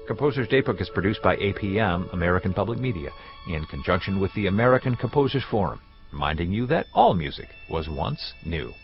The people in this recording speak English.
Composer's Daybook is produced by APM, American Public Media, in conjunction with the American Composers Forum, reminding you that all music was once new.